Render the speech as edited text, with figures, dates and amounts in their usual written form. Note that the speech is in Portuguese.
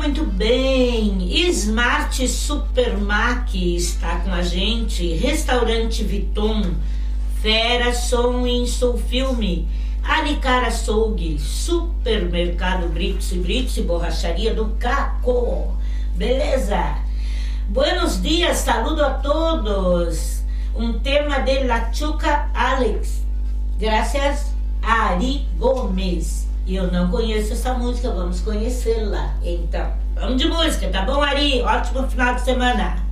muito bem. Smart Supermac está com a gente. Restaurante Viton, Fera Som e Filme, Alicara Açougue, Supermercado Brits e Borracharia do Caco. Beleza? Buenos dias, saludo a todos. Um tema de La Chuca Alex. Graças a Ari Gomes. E eu não conheço essa música, vamos conhecê-la. Então, vamos de música, tá bom, Ari? Ótimo final de semana.